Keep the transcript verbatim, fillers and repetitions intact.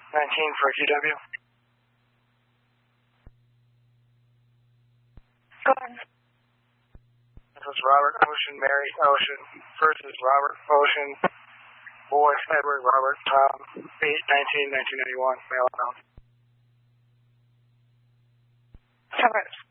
nineteen for Q W. Go ahead. This is Robert Ocean, Mary Ocean versus Robert Ocean, Boy Edward Robert Tom, eight nineteen nineteen ninety-one, male out. Covered.